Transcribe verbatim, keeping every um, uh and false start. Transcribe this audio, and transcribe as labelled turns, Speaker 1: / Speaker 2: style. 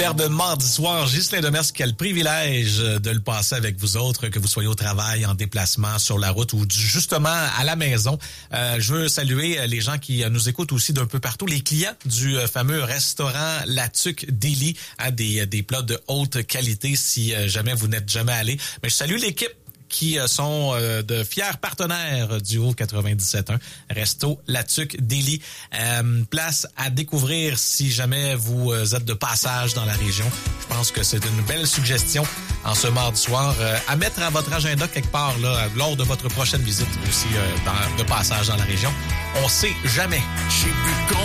Speaker 1: De mardi soir, Ghislain Demers qui a le privilège de le passer avec vous autres, que vous soyez au travail, en déplacement, sur la route ou justement à la maison. Euh, je veux saluer les gens qui nous écoutent aussi d'un peu partout, les clients du fameux restaurant La Tuque Deli, hein, des, des plats de haute qualité si jamais vous n'êtes jamais allé. Mais je salue l'équipe qui sont euh, de fiers partenaires du Haut quatre-vingt-dix-sept point un, Resto La Tuque Deli. Euh, place à découvrir si jamais vous êtes de passage dans la région. Je pense que c'est une belle suggestion en ce mardi soir euh, à mettre à votre agenda quelque part là lors de votre prochaine visite aussi euh, dans, de passage dans la région. On sait jamais.